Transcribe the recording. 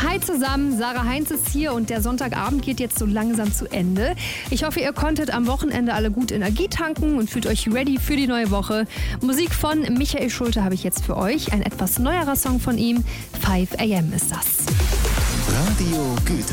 Hi zusammen, Sarah Heinz ist hier und der Sonntagabend geht jetzt so langsam zu Ende. Ich hoffe, ihr konntet am Wochenende alle gut Energie tanken und fühlt euch ready für die neue Woche. Musik von Michael Schulte habe ich jetzt für euch. Ein etwas neuerer Song von ihm. 5 AM ist das. Radio Gütersloh.